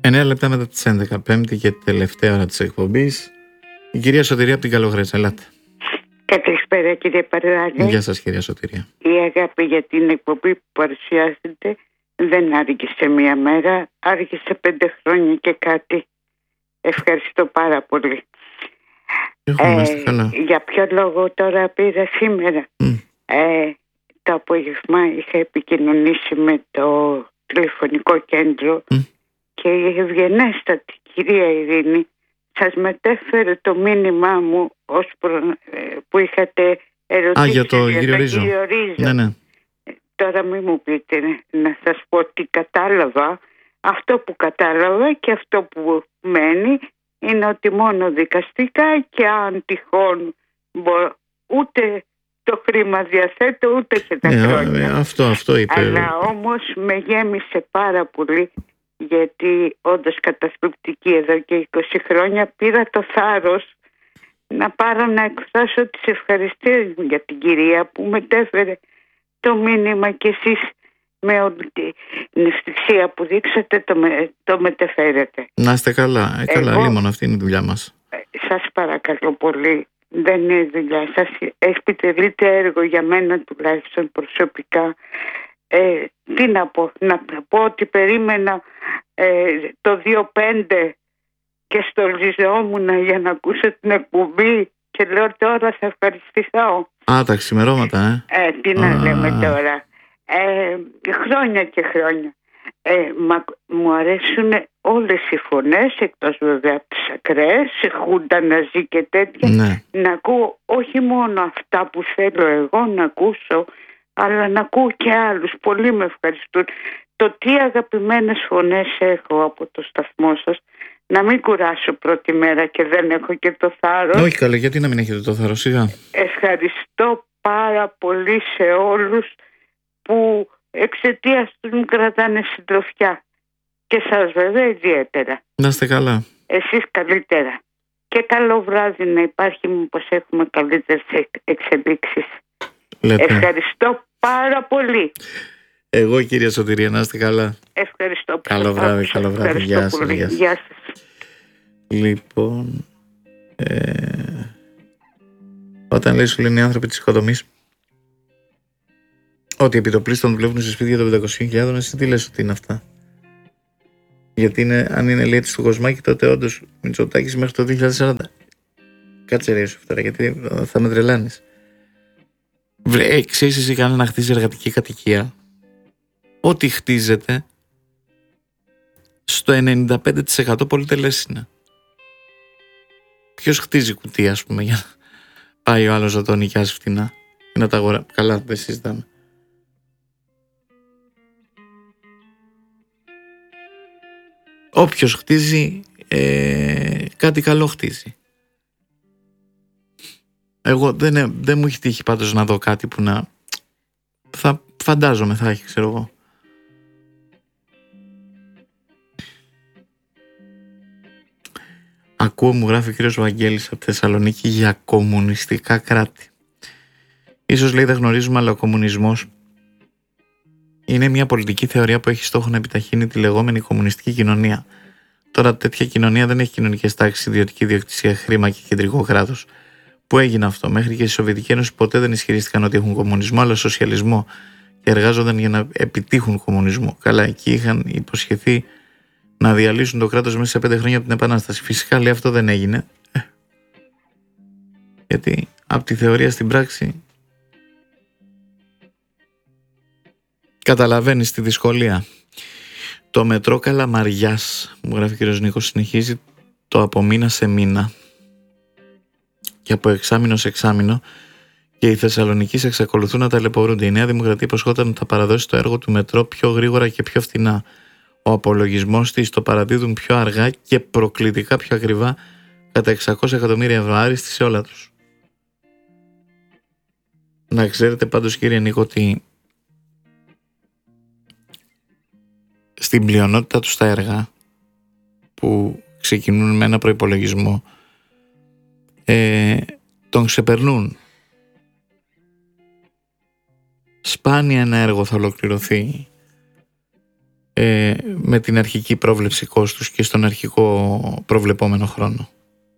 9 λεπτά μετά τις 11, πέμπτη και τελευταία ώρα της εκπομπής. Η κυρία Σωτηρία από την Καλογρέτσα, ελάτε. Καλησπέρα κύριε Παρδάλη. Γεια σας κυρία Σωτηρία. Η αγάπη για την εκπομπή που παρουσιάζεται δεν άργησε μία μέρα, άργησε 5 χρόνια και κάτι. Ευχαριστώ πάρα πολύ. Για ποιο λόγο τώρα πήρα σήμερα? Το απόγευμα είχα επικοινωνήσει με το τηλεφωνικό κέντρο και η ευγενέστατη κυρία Ειρήνη σας μετέφερε το μήνυμά μου που είχατε ερωτήσει για το κύριο Ρίζο. Ναι. Τώρα μην μου πείτε να σας πω τι κατάλαβα. Αυτό που κατάλαβα και αυτό που μένει είναι ότι μόνο δικαστικά, και αν τυχόν ούτε το χρήμα διαθέτω ούτε και τα χρόνια. Αυτό είπε. Αλλά όμως με γέμισε πάρα πολύ, γιατί όντως καταστροφτική εδώ και 20 χρόνια πήρα το θάρρος να πάρω να εκφράσω τις ευχαριστίες μου για την κυρία που μετέφερε το μήνυμα, και εσείς με όλη την ευτυχία που δείξατε το μετεφέρετε. Να είστε καλά. Καλά, λίμον, αυτή είναι η δουλειά μας. Σας παρακαλώ πολύ, δεν είναι η δουλειά σας. Επιτελείτε έργο για μένα τουλάχιστον προσωπικά. Τι να πω? Να πω ότι περίμενα το 2-5 και στολιζόμουν για να ακούσω την εκπομπή και λέω τώρα θα ευχαριστηθώ. Τα ξημερώματα, τι να λέμε τώρα. Χρόνια και χρόνια. Μου αρέσουν όλες οι φωνές, εκτός βέβαια από τις ακραίες, Χούντα Ναζί και τέτοια. Ναι. Να ακούω όχι μόνο αυτά που θέλω εγώ να ακούσω, αλλά να ακούω και άλλους. Πολύ με ευχαριστούν. Το τι αγαπημένες φωνές έχω από το σταθμό σας. Να μην κουράσω πρώτη μέρα και δεν έχω και το θάρρος. Όχι καλά, γιατί να μην έχετε το θάρρος, σιγά. Ευχαριστώ πάρα πολύ σε όλους που εξαιτίας τους μου κρατάνε συντροφιά. Και σας βέβαια ιδιαίτερα. Να είστε καλά. Εσείς καλύτερα. Και καλό βράδυ να υπάρχει, μήπως έχουμε καλύτερες εξελίξεις. Ευχαριστώ πάρα πολύ. Εγώ κυρία Σωτηρία, να είστε καλά. Ευχαριστώ. Καλό βράδυ, καλό βράδυ. Γεια σας. Γεια σας. Λοιπόν, όταν λέει, σου λένε οι άνθρωποι της οικοδομής ότι επιτοπλίστων δουλεύουν σε σπίτια των 500.000, εσύ τι λες ότι είναι αυτά? Γιατί αν είναι λέει του Κοσμάκη, τότε όντως Μητσοτάκης μέχρι το 2040. Κάτσε ρε Ιωσήφ τώρα, γιατί θα με τρελάνεις. Ξέρεις εσύ κανένα να χτίζει εργατική κατοικία? Ό,τι χτίζεται στο 95% πολυτελές είναι. Ποιος χτίζει κουτί, ας πούμε, για να πάει ο άλλος να το νοικιάσει φτηνά ή να τα αγοράσει? Καλά, δεν συζητάμε. Όποιος χτίζει κάτι καλό χτίζει. Εγώ δεν μου έχει τύχει πάντως να δω κάτι που να... Φαντάζομαι θα έχει, ξέρω εγώ. Ακούω, μου γράφει ο κύριος Βαγγέλης από Θεσσαλονίκη, για κομμουνιστικά κράτη. Ίσως λέει δεν γνωρίζουμε, αλλά ο κομμουνισμός είναι μια πολιτική θεωρία που έχει στόχο να επιταχύνει τη λεγόμενη κομμουνιστική κοινωνία. Τώρα τέτοια κοινωνία δεν έχει κοινωνικές τάξεις, ιδιωτική ιδιοκτησία, χρήμα και κεντρικό κράτος. Πού έγινε αυτό? Μέχρι και στη Σοβιετική Ένωση ποτέ δεν ισχυρίστηκαν ότι έχουν κομμουνισμό, αλλά σοσιαλισμό, και εργάζονταν για να επιτύχουν κομμουνισμό. Καλά, εκεί είχαν υποσχεθεί να διαλύσουν το κράτος μέσα σε 5 χρόνια από την Επανάσταση. Φυσικά λέει αυτό δεν έγινε. Γιατί από τη θεωρία στην πράξη καταλαβαίνεις τη δυσκολία. Το μετρό Καλαμαριάς, μου γράφει ο κ. Νίκος, συνεχίζει το από μήνα σε μήνα και από εξάμηνο σε εξάμηνο, και οι Θεσσαλονικείς εξακολουθούν να ταλαιπωρούνται. Η Νέα Δημοκρατία υποσχόταν ότι θα παραδώσει το έργο του μετρό πιο γρήγορα και πιο φθηνά. Ο απολογισμός της το παραδίδουν πιο αργά και προκλητικά πιο ακριβά, κατά 600 εκατομμύρια ευρώ, άριστοι σε όλα τους. Να ξέρετε πάντως, κύριε Νίκο, ότι στην πλειονότητα τους τα έργα που ξεκινούν με ένα προϋπολογισμό τον ξεπερνούν. Σπάνια ένα έργο θα ολοκληρωθεί με την αρχική πρόβλεψη κόστους και στον αρχικό προβλεπόμενο χρόνο.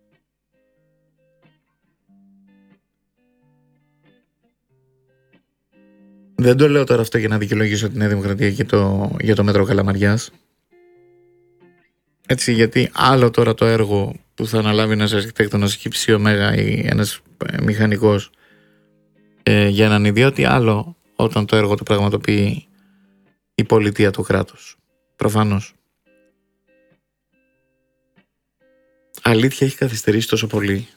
Δεν το λέω τώρα αυτό για να δικαιολογήσω τη Νέα Δημοκρατία για το μέτρο Καλαμαριάς. Έτσι, γιατί άλλο τώρα το έργο που θα αναλάβει ένας αρχιτέκτονας χύψη ωμέγα ή ένας μηχανικός για έναν ιδιώτη, άλλο όταν το έργο το πραγματοποιεί η πολιτεία, το κράτος. Προφανώς. Αλήθεια, έχει καθυστερήσει τόσο πολύ.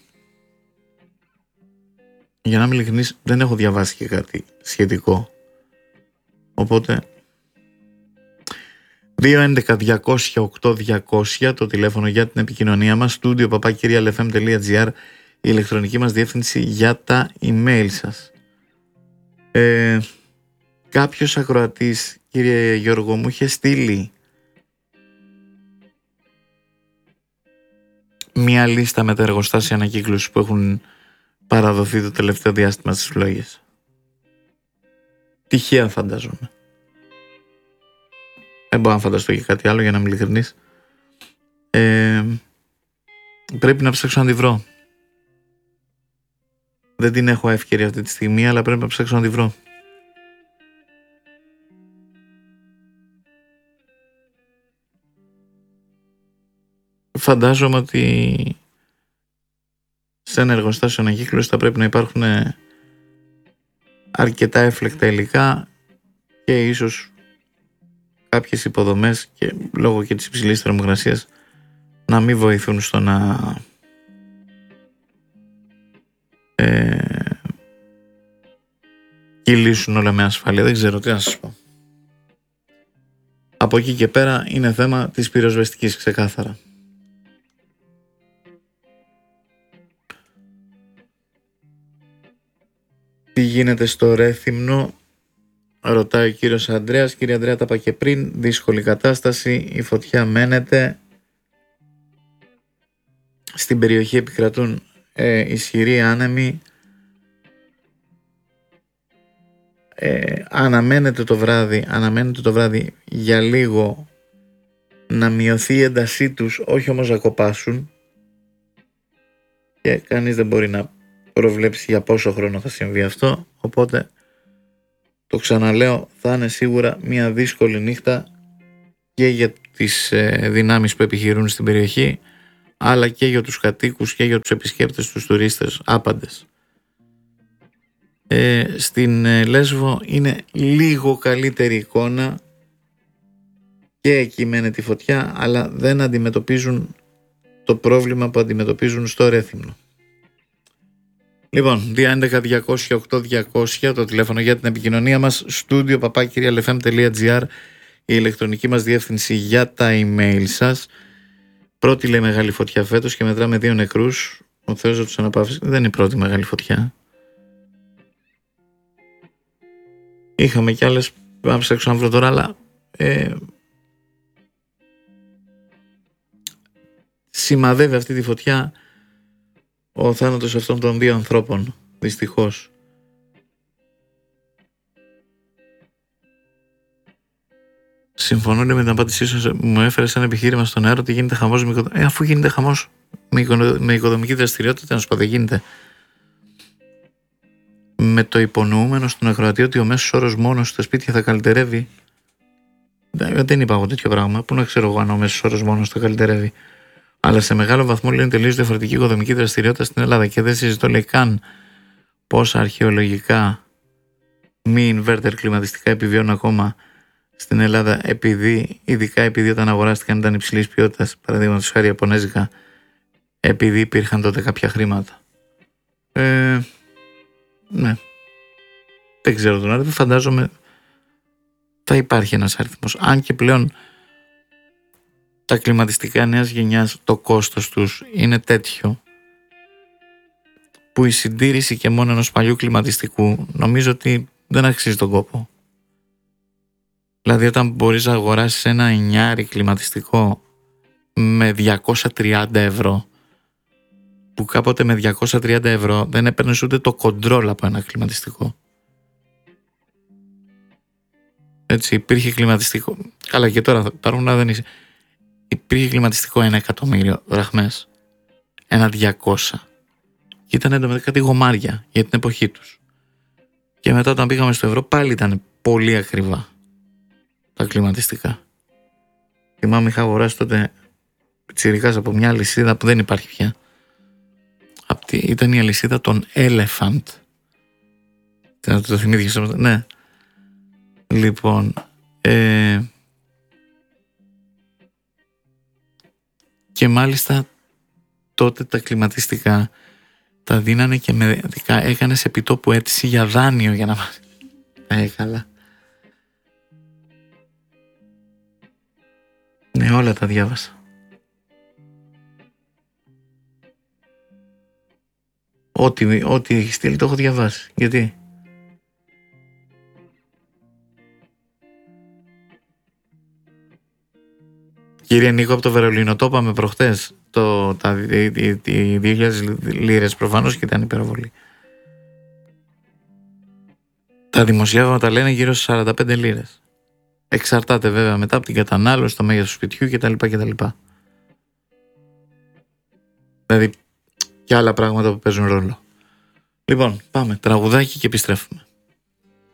Για να είμαι ειλικρινής, δεν έχω διαβάσει και κάτι σχετικό. Οπότε 211-200-8200 το τηλέφωνο για την επικοινωνία μας, studio@kyrialfm.gr η ηλεκτρονική μας διεύθυνση για τα email σας. Κάποιος ακροατής, κύριε Γιώργο, μου είχε στείλει μία λίστα με τα εργοστάσια ανακύκλωσης που έχουν παραδοθεί το τελευταίο διάστημα στις φλόγες. Τυχαία φαντάζομαι. Δεν μπορώ να φανταστώ και κάτι άλλο, για να είμαι ειλικρινής. Πρέπει να ψάξω να τη βρω. Δεν την έχω εύκαιρη αυτή τη στιγμή, αλλά πρέπει να ψάξω να τη βρω. Φαντάζομαι ότι σε ένα εργοστάσιο ανακύκλωσης θα πρέπει να υπάρχουν αρκετά έφλεκτα υλικά και ίσως κάποιες υποδομές και λόγω και της υψηλής θερμοκρασίας να μην βοηθούν στο να κυλήσουν όλα με ασφάλεια. Δεν ξέρω τι να σας πω. Από εκεί και πέρα είναι θέμα της πυροσβεστικής, ξεκάθαρα. Τι γίνεται στο Ρέθυμνο, ρωτάει ο κύριος Ανδρέας. Κύριε Ανδρέα, τα είπα και πριν, δύσκολη κατάσταση, η φωτιά μένεται. Στην περιοχή επικρατούν ισχυροί άνεμοι. Αναμένεται το βράδυ για λίγο να μειωθεί η έντασή τους, όχι όμως να κοπάσουν, και κανείς δεν μπορεί να προβλέψει για πόσο χρόνο θα συμβεί αυτό, οπότε το ξαναλέω, θα είναι σίγουρα μια δύσκολη νύχτα και για τις δυνάμεις που επιχειρούν στην περιοχή, αλλά και για τους κατοίκους και για τους επισκέπτες, τους τουρίστες, άπαντες. Στην Λέσβο είναι λίγο καλύτερη εικόνα, και εκεί μένεται η φωτιά, αλλά δεν αντιμετωπίζουν το πρόβλημα που αντιμετωπίζουν στο Ρέθυμνο. Λοιπόν, 211-200-8200 το τηλέφωνο για την επικοινωνία μας, studio@kyrialfm.gr η ηλεκτρονική μας διεύθυνση για τα email σας. Πρώτη, λέει, μεγάλη φωτιά φέτος και μετράμε 2 νεκρούς. Ο Θεός να τους αναπαύσει. Δεν είναι η πρώτη μεγάλη φωτιά. Είχαμε κι άλλες, να ψάξω να βρω τώρα, αλλά σημαδεύει αυτή τη φωτιά ο θάνατος αυτών των 2 ανθρώπων, δυστυχώς. Συμφωνώ με την απάντησή σας. Μου έφερε σαν επιχείρημα στον αέρα ότι γίνεται χαμός αφού γίνεται χαμός με οικοδομική δραστηριότητα, να σου πω, δεν γίνεται. Με το υπονοούμενο στον ακροατή ότι ο μέσος όρος μόνος στα σπίτια θα καλυτερεύει. Δεν είπα εγώ τέτοιο πράγμα. Πού να ξέρω εγώ αν ο μέσος όρος μόνος θα καλυτερεύει. Αλλά σε μεγάλο βαθμό, λέει, είναι τελείως διαφορετική οικοδομική δραστηριότητα στην Ελλάδα, και δεν συζητώ, λέει, καν πόσα αρχαιολογικά μη inverter κλιματιστικά επιβιώνουν ακόμα στην Ελλάδα, ειδικά επειδή όταν αγοράστηκαν ήταν υψηλής ποιότητας, παραδείγματος χάρη ιαπωνέζικα, επειδή υπήρχαν τότε κάποια χρήματα. Ναι. Δεν ξέρω τον αριθμό, φαντάζομαι θα υπάρχει ένας αριθμός. Αν και πλέον τα κλιματιστικά νέας γενιάς, το κόστος τους είναι τέτοιο που η συντήρηση και μόνο ενός παλιού κλιματιστικού νομίζω ότι δεν αξίζει τον κόπο. Δηλαδή, όταν μπορείς να αγοράσεις ένα 9 κλιματιστικό με 230 ευρώ, που κάποτε με 230 ευρώ δεν έπαιρνες ούτε το κοντρόλ από ένα κλιματιστικό. Έτσι, υπήρχε κλιματιστικό. Καλά, και τώρα υπάρχουν, δεν είσαι. Υπήρχε κλιματιστικό 1 εκατομμύριο δραχμές. 1.200. Και ήταν εντωμεταξύ κάτι γομάρια για την εποχή τους. Και μετά όταν πήγαμε στο ευρώ πάλι ήταν πολύ ακριβά τα κλιματιστικά. Θυμάμαι είχα αγοράσει τότε τσιρικάς από μια αλυσίδα που δεν υπάρχει πια. Ήταν η αλυσίδα των Elephant. Να το θυμήθηκες? Ναι. Λοιπόν, και μάλιστα τότε τα κλιματιστικά τα δίνανε και με έκανες επιτόπου αίτηση για δάνειο για να μας. Καλά. Ναι, όλα τα διάβασα. Ό,τι έχει στείλει το έχω διαβάσει. Γιατί? Κύριε Νίκο από το Βερολίνο, το είπαμε προχτές. Οι 2.000 λίρες προφανώς και ήταν υπερβολή. Τα δημοσιεύματα λένε γύρω στις 45 λίρες. Εξαρτάται βέβαια μετά από την κατανάλωση, το μέγεθος του σπιτιού κτλ. Δηλαδή και άλλα πράγματα που παίζουν ρόλο. Λοιπόν, πάμε τραγουδάκι και επιστρέφουμε.